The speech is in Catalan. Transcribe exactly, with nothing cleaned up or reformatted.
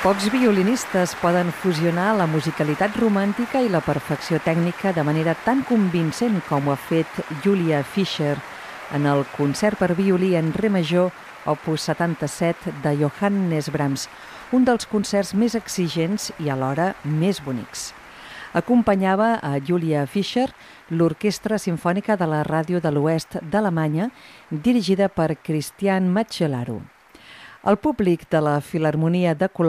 Pocs violinistes poden fusionar la musicalitat romàntica i la perfecció tècnica de manera tan convincent com ho ha fet Julia Fischer en el concert per violí en re major opus setanta-set de Johannes Brahms, un dels concerts més exigents i alhora més bonics. Acompanyava a Julia Fischer l'Orquestra Simfònica de la Ràdio de l'Oest d'Alemanya, dirigida per Christian Macellaro. El públic de la Filharmonia de Colònia